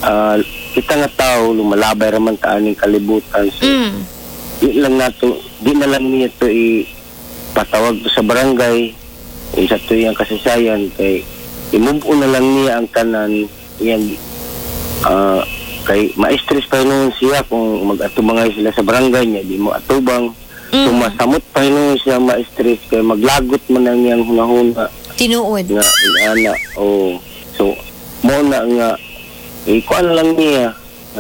kita nga tao lumalabay raman ta aning kalibutan. So di na lang niya to ipatawag to sa barangay sa tuyang kasaysayan kay imumpo na lang niya ang tanan yang kay ma-stress pa noon siya kung mag-atubangay sila sa barangay niya di mo atubang. So masamot pa noon siya ma-stress kay maglagot man ang yang hunahuna tinuod nga ana so mo na nga kuan lang niya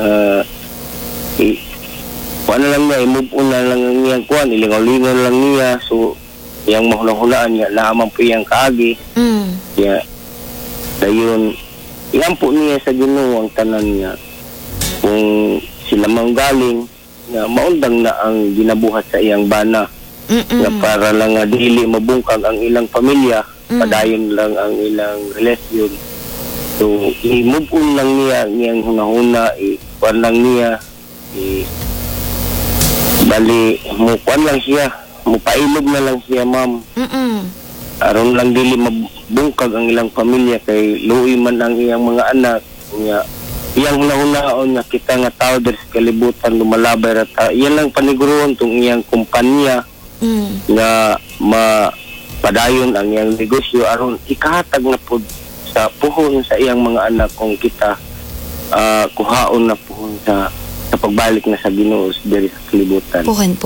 kuan lang niya imove on na lang niya kuan ilingaw-lingaw lang niya so yang mahunahunaan niya lamang po yang kaagi ya dayon iampo niya sa Ginoo ang tanan niya kung sila manggaling na maundang na ang ginabuhat sa iyang bana na para lang dili mabungkag ang ilang pamilya padayon lang ang ilang relasyon so i-move on lang niya niyang hunahuna kuan lang niya bali mo kuan lang siya mo pailog na lang siya ma'am aron lang dili mabungkag ang ilang pamilya kay luoy man ang iyang mga anak niya iyang hunahunaon nga kita nga tao sa kalibutan lumalabay rata iyan lang paniguron tong iyang kumpanya nga padayon ang iyang negosyo aron ikahatag na pod sa puhon sa iyang mga anak kung kita kuhaon na puhon sa pagbalik na sa Ginoo diri sa kalibutan. Puhon.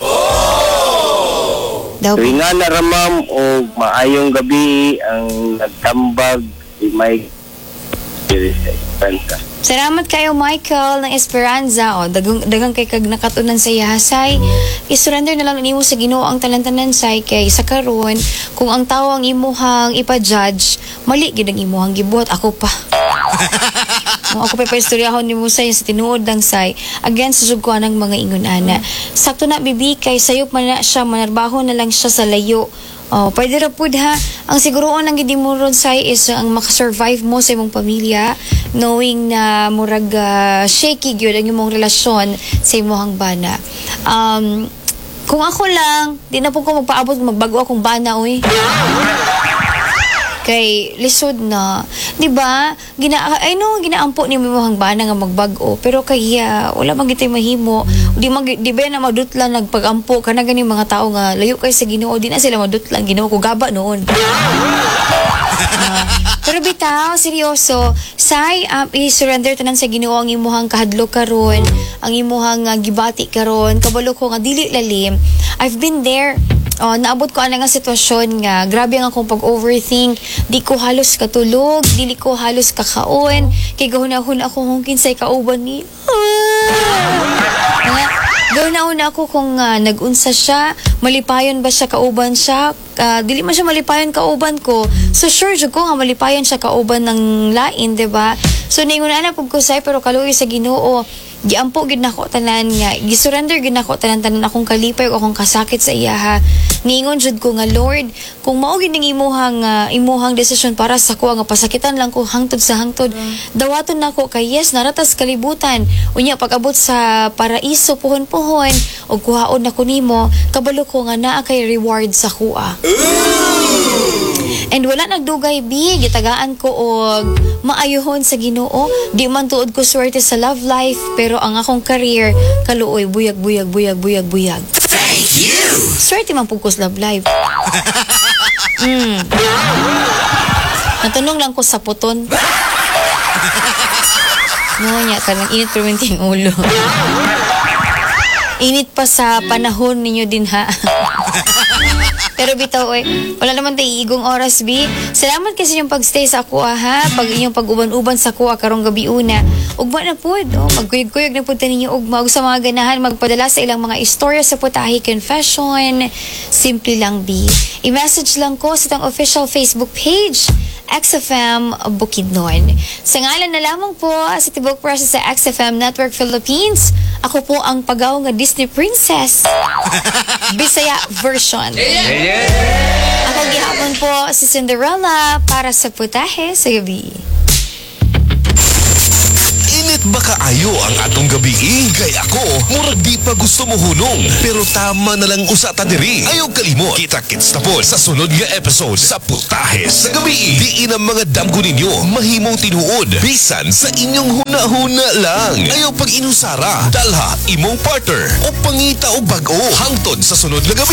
So, nga na ramam o maayong gabi ang nagtambag si Mike diri sa Esperanza. Salamat kayo Michael ng Esperanza dagang kay kag nakatunan sa yahasay i-surrender na lang nimo sa Ginoo ang tanan-tanan say kay sa karon kung ang tawo ang imuhang ipa-judge mali gid ang imuhang gibuhat ako pa ako pa istoryahon nimo say sa tinuod lang say against sa sugkuan ng mga ingon ana sakto na bibi kay sayop man na siya manarbaho na lang siya sa layo. Pwede ra pud ha. Ang siguroon ang gidi mo ron say is ang makasurvive mo sa imong pamilya knowing na murag shaky gyud ang imong relasyon sa imong bana. Kung ako lang, di na po ko magpaabot magbago akong bana oy. Kay lisod na, di ba? Ginaampo ni mo hang bana nga magbago, pero kaya wala man gitay mahimo. Di ba na madutlan nagpagampo kana gani mga tao nga layo kay sa Ginoo, di na sila madutlan Ginoo ko gaba noon. Pero bitaw, seryoso, say i-surrender tanan sa Ginoo ang imuhang kahadlok karon, ang imuhang gibati karon, kabalo ko nga dili lalim. I've been there. Naabot ko ana nga sitwasyon nga grabe ang akong pag-overthink, di ko halos katulog, dili ko halos kakaon, kay gahunahon ako kung kinsay kauban ni. Gahunahon ako kung nag-unsa siya, malipayon ba siya kauban siya, dili man siya malipayon kauban ko. So sure jud ko nga malipayon siya kauban ng lain, diba? So ningon ana pug ko say pero kaluoy sa Ginoo. Giampo gid nako tanan nga gisurrender gid nako tanan akong kalipay o akong kasakit sa iya ha. Niingon jud ko nga Lord, kung mao gid ning imuhang desisyon para sa ko nga pasakitan lang ko hangtod sa hangtod, dawaton nako kay yes naratas kalibutan. Unya pag-abot sa paraiso puhon-puhon og kuhaon nako nimo, kabalo ko nga naa kay reward sa kuha. And wala nagdugay bi gitagaan ko og maayuhon sa Ginoo. Di man tuod ko swerte sa love life pero ang akong career kaluoy buyag. Thank you. Swerte man pug ko sa love life. Natanong lang ko sa puton. Nya kanang init perminting ulo. Init pa sa panahon ninyo din ha. Pero bitaw wala naman tayo igong oras bi. Salamat kasi yung pagstay sa ako ha. Pag inyong pag-uban-uban sa ako karong gabi una. Ugma na po magkuyog-kuyog na po ninyo ugma. Ug sa mga ganahan magpadala sa ilang mga istorya sa Putahe Confession. Simple lang bi. I-message lang ko sa tang official Facebook page XFM Bukidnon. Sa ngalan na lamang po sa Tibok Process sa XFM Network Philippines, ako po ang pagaw nga Disney Princess Bisaya version. Ako gihapon po si Cinderella para sa Putahe sa gabi. Init ba kaayo maayo ang atong gabi. Kay ako, murag di pa gusto mo hunong. Pero tama na lang usata diri. Ayaw kalimot. Kita-kits na po sa sunod nga episode sa Putahes sa Gabi. Diin ang mga damgo ninyo mahimong tinuod. Bisan sa inyong huna-huna lang. Ayaw pag inusara. Dalha, imong partner o pangita o bag-o. Hangtod sa sunod nga gabi.